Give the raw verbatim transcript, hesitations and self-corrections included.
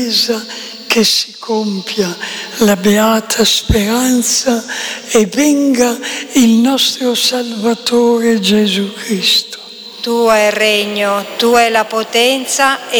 che si compia la beata speranza e venga il nostro Salvatore Gesù Cristo. Tuo è il regno, tua è la potenza e